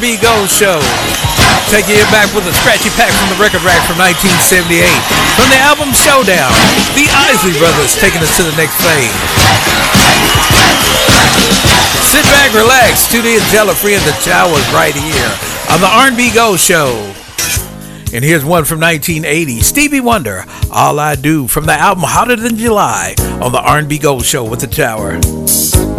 B Gold Show. Taking you back with a scratchy pack from the record rack from 1978. From the album Showdown, the Isley Brothers taking us to the next phase. Sit back, relax, tune in, Jella Free and the Jawas right here on the R&B Gold Show. And here's one from 1980, Stevie Wonder, All I Do, from the album Hotter Than July on the R&B Gold Show with the Tower.